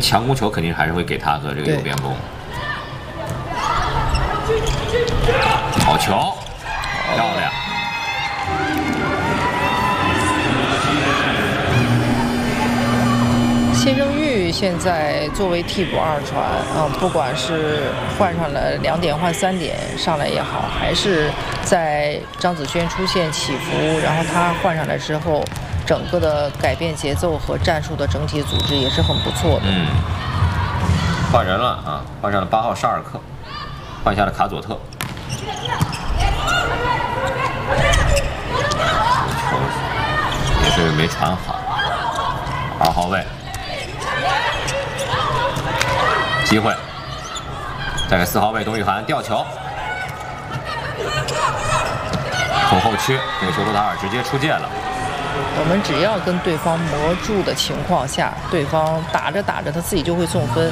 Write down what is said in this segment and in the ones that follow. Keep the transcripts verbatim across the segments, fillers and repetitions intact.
强攻球肯定还是会给他和这个右边攻。好球，漂亮。 谢正玉现在作为替补二传啊，不管是换上了两点换三点上来也好，还是在张子萱出现起伏，然后他换上来之后，整个的改变节奏和战术的整体组织也是很不错的。 嗯，换人了啊，换上了八号沙尔克，换下了卡佐特。球也是没传好，二号位。 机会，再给四号位董雨涵吊球，从后区，这个球罗塔尔直接出界了。 我们只要跟对方磨住的情况下，对方打着打着他自己就会送分。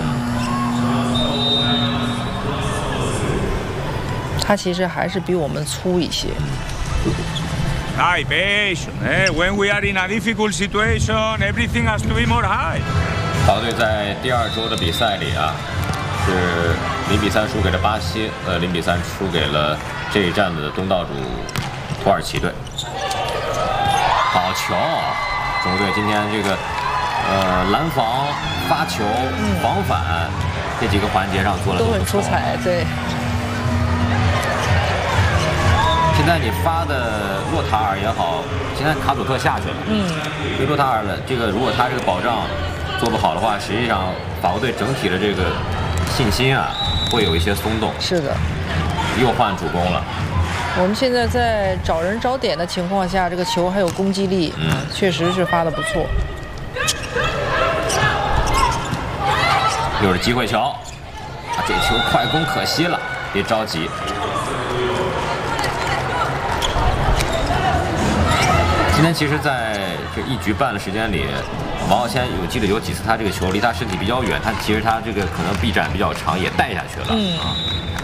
他其实还是比我们粗一些。 High patient, eh? When we are in a difficult situation, everything has to be more high. 法国队在第二周的比赛里啊，是零比三输给了巴西，呃，零比三输给了这一站的东道主土耳其队。好球！中国队今天这个呃拦防、发球、防反这几个环节上做了都很出彩，对。 现在你发的洛塔尔也好，现在卡佐特下去了。嗯，因为洛塔尔的这个，如果他这个保障做不好的话，实际上法国队整体的这个信心啊，会有一些松动。 是的， 又换主攻了。 我们现在在找人找点的情况下，这个球还有攻击力，嗯，确实是发的不错。 又是机会球，啊，这球快攻可惜了，别着急。 今天其实在这一局半的时间里，王浩谦有记得有几次他这个球离他身体比较远，他其实他这个可能臂展比较长，也带下去了。嗯。啊、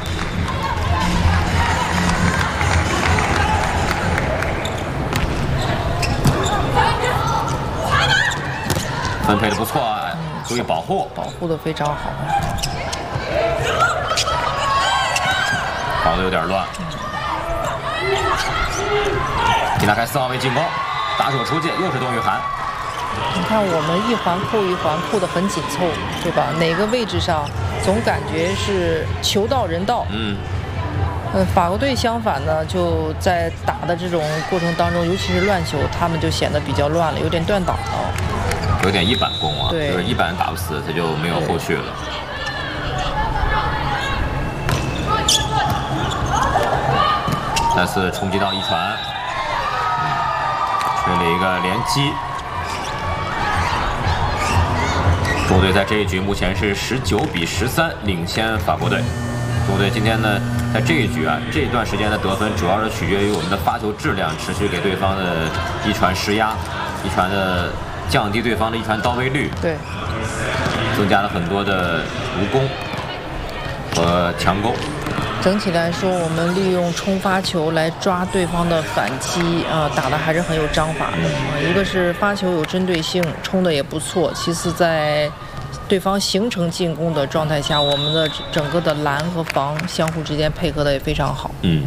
分配的不错，注意保护， 保护的非常好。 跑的有点乱。给他开四号位进攻。 打手出界，又是董雨涵。 你看，我们一环扣一环扣得很紧凑，对吧？哪个位置上，总感觉是球到人到。嗯。呃，法国队相反呢，就在打的这种过程当中，尤其是乱球，他们就显得比较乱了，有点断档了。 有点一板攻啊， 对， 就是一板打不死，他就没有后续了。再次冲击到一传。 吹了一个连击，中国队在这一局目前是十九比十三领先法国队。中国队今天呢，在这一局啊，这段时间的得分主要是取决于我们的发球质量，持续给对方的一传施压，一传的降低对方的一传到位率， 对， 增加了很多的无攻和强攻。 整体来说，我们利用冲发球来抓对方的反击啊、呃，打的还是很有章法的啊。一个是发球有针对性，冲的也不错；其次，在对方形成进攻的状态下，我们的整个的拦和防相互之间配合的也非常好。 嗯。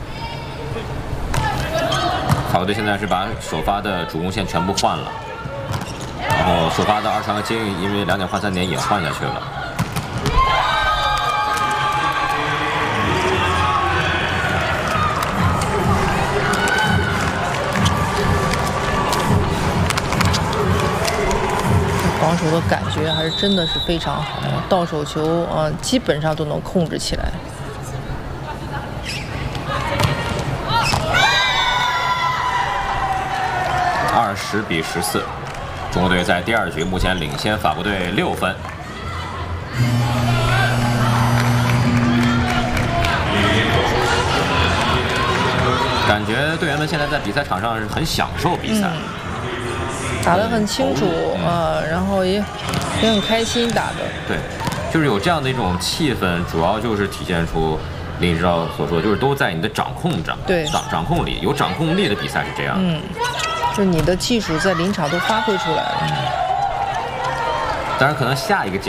法国队现在是把首发的主攻线全部换了，然后首发的二传和接应因为两点换三点也换下去了。 防守的感觉还是真的是非常好，到手球啊、呃、基本上都能控制起来。 二十比十四，中国队在第二局目前领先法国队六分。感觉队员们现在在比赛场上是很享受比赛。嗯打得很清楚啊、呃，然后也也很开心打的。 对，就是有这样的一种气氛，主要就是体现出林指导所说，就是都在你的掌控掌对掌掌控里，有掌控力的比赛是这样的。 嗯，就你的技术在临场都发挥出来了。 嗯、当然，可能下一个阶。